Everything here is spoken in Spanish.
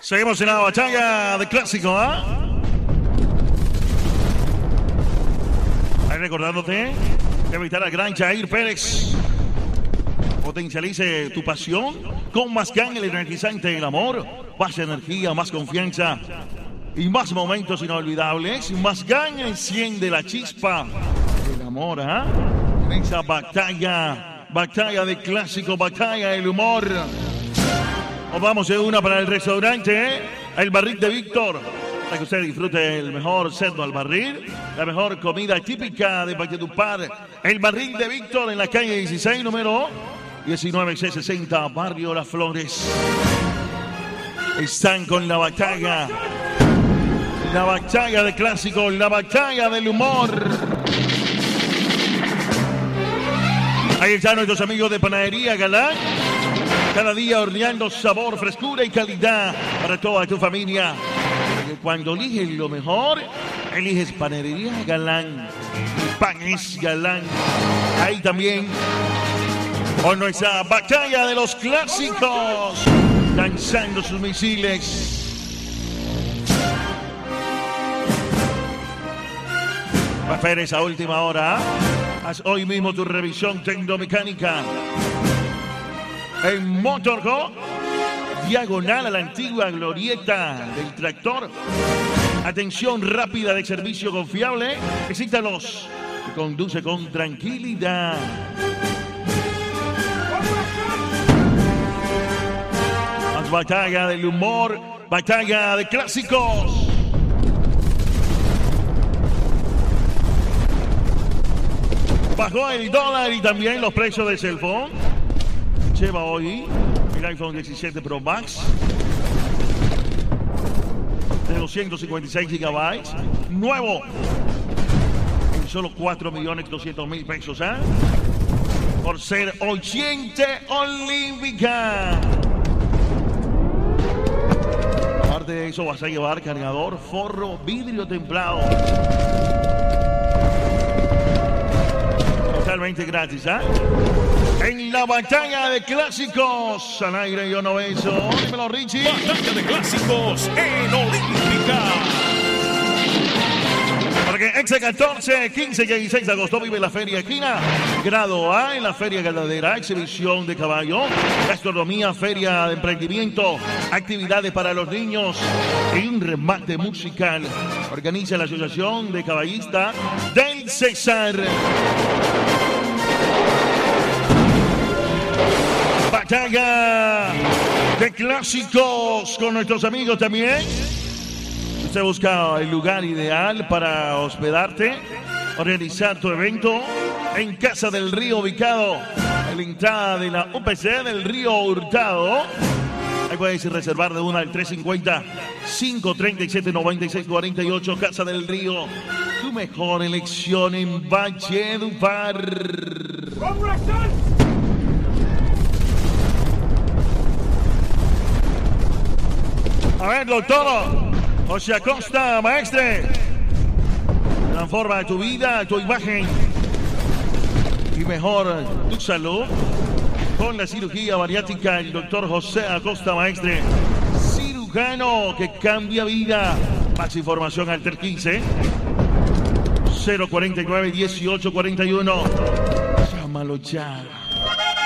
Seguimos en la batalla de clásico, ¿ah? Ahí recordándote que evitar al gran Jair Pérez. Potencialice tu pasión con Mazgán, el energizante del amor. Más energía, más confianza y más momentos inolvidables. Mazgán enciende la chispa del amor, ¿ah? En esa batalla de clásico, batalla del humor. Nos vamos de una para el restaurante, El Barril de Víctor, para que usted disfrute el mejor cerdo al barril, la mejor comida típica de Valledupar. El Barril de Víctor en la calle 16, número 19C60, Barrio Las Flores. Están con la batalla de clásico, la batalla del humor. Ahí están nuestros amigos de Panadería Galán. Cada día horneando sabor, frescura y calidad para toda tu familia. Porque cuando eliges lo mejor, eliges Panadería Galán. El pan es Galán. Ahí también, con nuestra batalla de los clásicos, lanzando sus misiles. Prefieres a última hora. Haz hoy mismo tu revisión tecnomecánica. En Motorco, diagonal a la antigua glorieta del tractor. Atención rápida de servicio confiable. Visítalos y conduce con tranquilidad. Más batalla del humor, batalla de clásicos. Bajó el dólar y también los precios de cell phone. Lleva hoy el iPhone 17 Pro Max de 256 GB, nuevo, en solo 4.200.000 pesos, ¿eh? Por ser oyente olímpica. Aparte de eso, vas a llevar cargador, forro, vidrio templado. Totalmente gratis, ¿ah? En la batalla de clásicos, al aire yo no eso. Dímelo, Richie. Batalla de clásicos en Olímpica. Porque este 14, 15 y 16 de agosto vive la Feria Equina. Grado A en la Feria Ganadera, exhibición de caballo, gastronomía, feria de emprendimiento, actividades para los niños y un remate musical. Organiza la Asociación de Caballistas del César. Batalla de clásicos con nuestros amigos también. Si usted busca el lugar ideal para hospedarte o realizar tu evento en Casa del Río, ubicado en la entrada de la UPC del Río Hurtado. Ahí puedes reservar de una al 350-537-9648. Casa del Río, tu mejor elección en Valledupar. A ver, doctor José Acosta, maestre. Transforma tu vida, tu imagen y mejora tu salud con la cirugía bariátrica. El doctor José Acosta, maestre, cirujano que cambia vida. Más información al 315-049-1841. Llámalo ya.